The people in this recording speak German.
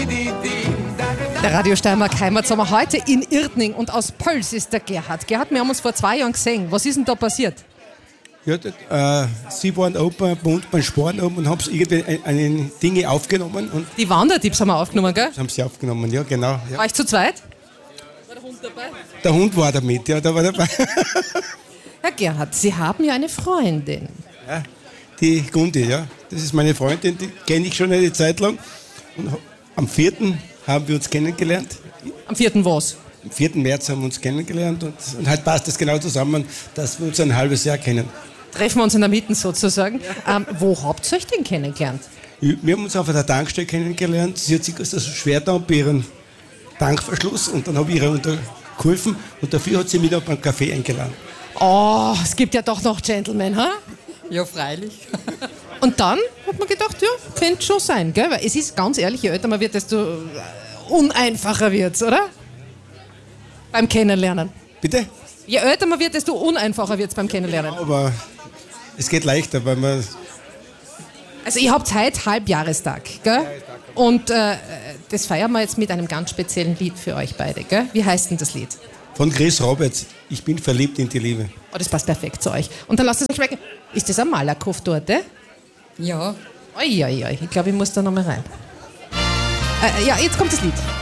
Der Radio Steiermark Heimatsommer heute in Irtning und aus Pölz ist der Gerhard. Gerhard, wir haben uns vor 2 Jahren gesehen. Was ist denn da passiert? Ja, Sie waren oben bei uns beim Sport oben und haben irgendwie eine Dinge aufgenommen. Und Die Wandertipps haben wir aufgenommen, gell? das haben Sie aufgenommen, ja, genau. Ja. War ich zu zweit? War der Hund dabei? Der Hund war damit, ja, der war dabei. Herr Gerhard, Sie haben ja eine Freundin. Ja, die Gundi, ja. Das ist meine Freundin, die kenne ich schon eine Zeit lang. Und am 4. haben wir uns kennengelernt. Am 4. was? Am 4. März haben wir uns kennengelernt und heute passt das genau zusammen, dass wir uns ein halbes Jahr kennen. Treffen wir uns in der Mitte sozusagen. Wo habt ihr euch denn kennengelernt? Wir haben uns auf einer Tankstelle kennengelernt. Sie hat sich so schwer da bei ihrem Tankverschluss und dann habe ich ihr untergeholfen und dafür hat sie mich dann beim Kaffee eingeladen. Oh, es gibt ja doch noch Gentlemen, ha? Ja, freilich. Und dann hat man gedacht, ja, könnte schon sein, gell? Weil es ist ganz ehrlich, je älter man wird, desto uneinfacher wird's, oder? Beim Kennenlernen. Bitte? Je älter man wird, desto uneinfacher wird's beim Kennenlernen. Aber es geht leichter, weil man... Also ihr habt heute Halbjahrestag, gell? Und das feiern wir jetzt mit einem ganz speziellen Lied für euch beide, gell? Wie heißt denn das Lied? Von Chris Roberts, ich bin verliebt in die Liebe. Oh, das passt perfekt zu euch. Und dann lasst es euch schmecken. Ist das eine Malakoff-Torte? Ja. Oi, ich glaube, ich muss da noch mal rein. Ja, jetzt kommt das Lied.